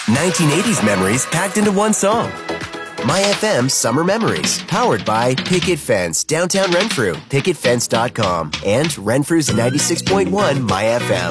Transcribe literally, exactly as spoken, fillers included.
nineteen eighties memories packed into one song. My F M Summer Memories, powered by Picket Fence, downtown Renfrew, picket fence dot com, and Renfrew's ninety-six point one My F M.